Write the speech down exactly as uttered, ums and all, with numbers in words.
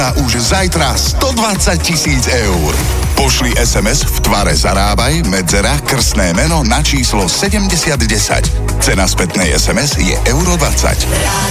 a už zajtra stodvadsať tisíc eur. Pošli es em es v tvare Zarábaj, medzera, krstné meno na číslo sedemdesiat desať. Cena spätnej es em es je euro dvadsať.